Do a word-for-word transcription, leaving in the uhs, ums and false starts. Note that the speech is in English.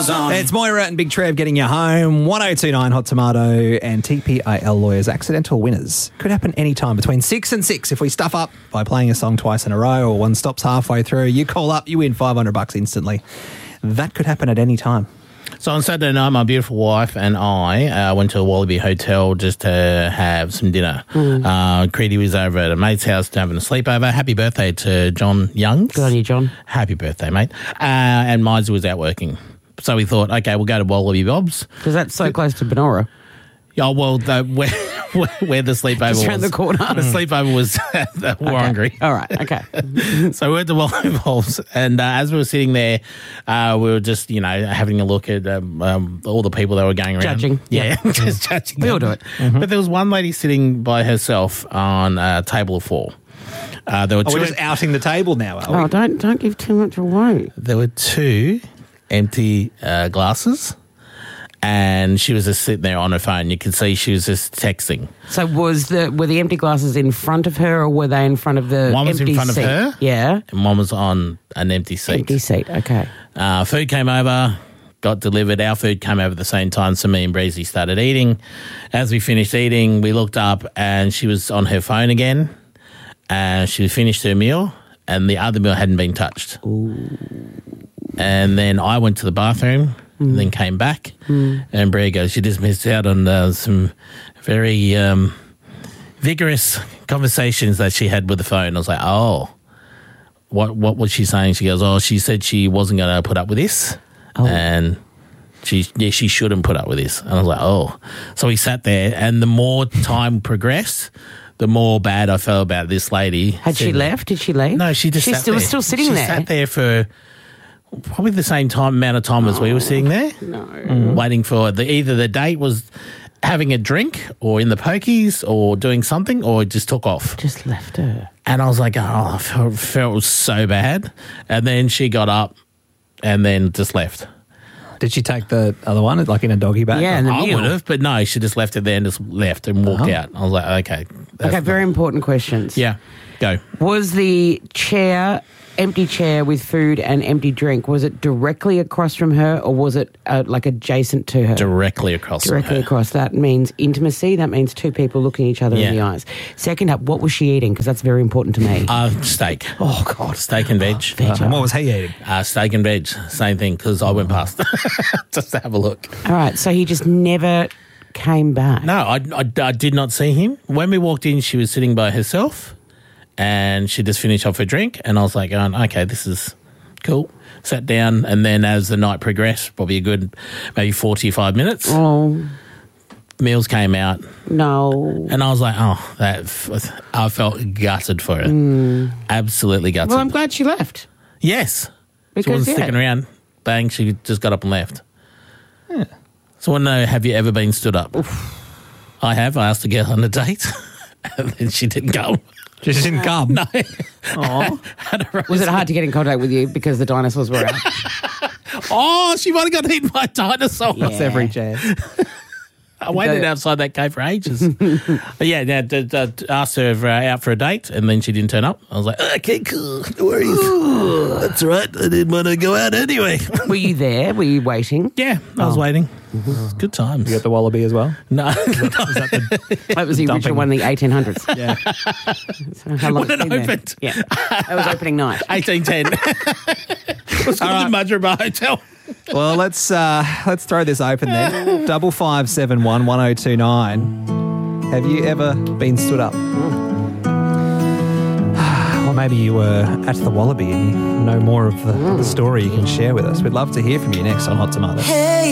was on. It's Moira and Big Trev getting you home. one oh two nine Hot Tomato and T P I L Lawyers. Accidental winners. Could happen anytime between six and six if we stuff up by playing a song twice in a row or one stops halfway through. You call up, you win five hundred bucks instantly. That could happen at any time. So on Saturday night, my beautiful wife and I uh, went to a Wallaby Hotel just to have some dinner. Mm. Uh, Creedy was over at a mate's house having a sleepover. Happy birthday to John Youngs. Good on you, John. Happy birthday, mate. Uh, and Mizer was out working. So we thought, okay, we'll go to Wallaby Bob's. Because that's so close to Benora. Oh, well, the, where, where the sleepover Just was. around the corner. The sleepover was at the Warringah. Okay. All right, okay. So we went to Wallaby Bob's, and uh, as we were sitting there, uh, we were just, you know, having a look at um, um, all the people that were going around. Judging. Yeah, just judging. We them. all do it. Mm-hmm. But there was one lady sitting by herself on a table of four. Uh, there were Oh, two. we're just outing the table now, are we? Oh, don't don't give too much away. There were two empty uh, glasses. And she was just sitting there on her phone. You could see she was just texting. So was the were the empty glasses in front of her, or were they in front of the One was empty in front seat? of her. Yeah. And one was on an empty seat. Empty seat, okay. Uh, food came over, got delivered. Our food came over at the same time, so me and Breezy started eating. As we finished eating, we looked up and she was on her phone again. And she finished her meal and the other meal hadn't been touched. Ooh. And then I went to the bathroom mm. and then came back. Mm. And Brea goes, you just missed out on uh, some very um, vigorous conversations that she had with the phone. I was like, oh, what what was she saying? She goes, oh, she said she wasn't going to put up with this. Oh. And she yeah, she shouldn't put up with this. And I was like, oh. So we sat there, and the more time progressed, the more bad I felt about this lady. Had she left? Did she leave? No, she just she sat still, there. was still sitting she there? She sat there for probably the same time amount of time as we were sitting there. No. Mm. Waiting for the either the date was having a drink or in the pokies or doing something or just took off. Just left her. And I was like, oh, I felt, felt so bad. And then she got up and then just left. Did she take the other one, like in a doggy bag? Yeah, and the I meal. would have, but no, she just left it there and just left and walked Oh. out. I was like, okay. Okay, very important questions. Yeah, go. Was the chair, empty chair with food and empty drink, was it directly across from her, or was it uh, like adjacent to her? Directly across Directly from her. across. That means intimacy. That means two people looking each other Yeah. in the eyes. Second up, what was she eating? Because that's very important to me. Uh, steak. Oh, God. Steak and veg. veg. Uh, and what was he eating? Uh, steak and veg, same thing, because I went past just to have a look. All right, so he just never came back. No, I, I, I did not see him. When we walked in, she was sitting by herself and she just finished off her drink. And I was like, going, okay, this is cool. Sat down, and then as the night progressed, probably a good maybe forty-five minutes, Oh, meals came out. no. And I was like, oh, that I felt gutted for her. Mm. Absolutely gutted. Well, I'm glad she left. Yes. Because, she wasn't yeah. sticking around. Bang, she just got up and left. Yeah. So I want to know, have you ever been stood up? Oof. I have. I asked a girl on a date, and then she didn't come. She just didn't come. No. Oh. Was it hard to get in contact with you because the dinosaurs were out? Oh, she might have got eaten by a dinosaur. Yeah. That's every chance. I waited outside that cave for ages. But yeah, yeah, d- d- d- asked her for, uh, out for a date, and then she didn't turn up. I was like, okay, cool, no worries. That's right, I didn't want to go out anyway. Were you there? Were you waiting? Yeah, I was waiting. It was good times. You got the wallaby as well? No. Is that the That was the Dumping. original one in the eighteen hundreds. yeah. So how long When it's it been there? opened. Yeah. That was opening night. eighteen ten. It was called the Mudgeeraba Hotel. Well, let's uh, let's throw this open then. Double five seven one one zero two nine. Have you ever been stood up? Or maybe you were at the Wallaby and you know more of the, the story you can share with us. We'd love to hear from you next on Hot Tomato. Hey.